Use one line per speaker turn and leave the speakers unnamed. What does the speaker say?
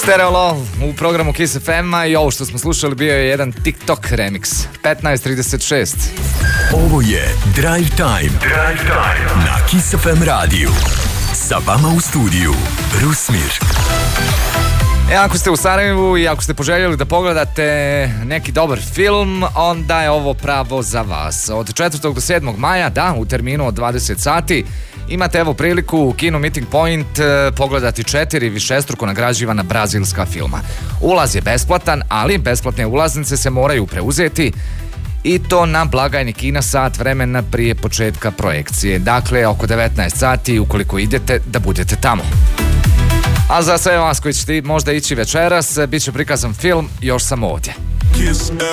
Stereo Love u programu Kiss FM-a i ovo što smo slušali bio je jedan TikTok remix. 15:36.
Ovo je Drive Time na Kiss FM radiju. Sa vama u studiju Rusmir.
Ako ste u Sarajevu i ako ste poželjeli da pogledate neki dobar film, onda je ovo pravo za vas. Od 4. do 7. maja, da, u terminu od 20 sati, imate evo priliku u Kino Meeting Point pogledati 4 višestruko nagrađivana brazilska filma. Ulaz je besplatan, ali besplatne ulaznice se moraju preuzeti i to na blagajni kina sat vremena prije početka projekcije. Dakle, oko 19 sati, ukoliko idete, da budete tamo. A za sve vas koji ćete možda ići večeras, bit će prikazan film Još sam ovdje.